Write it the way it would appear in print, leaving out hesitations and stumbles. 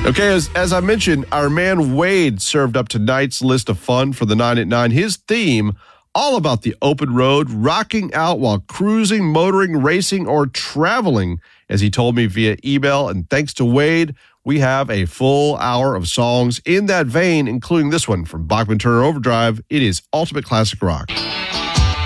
Okay, as I mentioned, our man Wade served up tonight's list of fun for the 9 at 9. His theme, all about the open road, rocking out while cruising, motoring, racing, or traveling, as he told me via email. And thanks to Wade, we have a full hour of songs in that vein, including this one from Bachman Turner Overdrive. It is Ultimate Classic Rock.